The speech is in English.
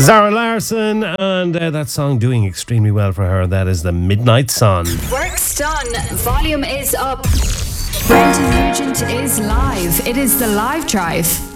Zara Larsson, and that song doing extremely well for her. That is The Midnight Sun. Work's done. Volume is up. Brendan Nugent is live. It is the Live Drive.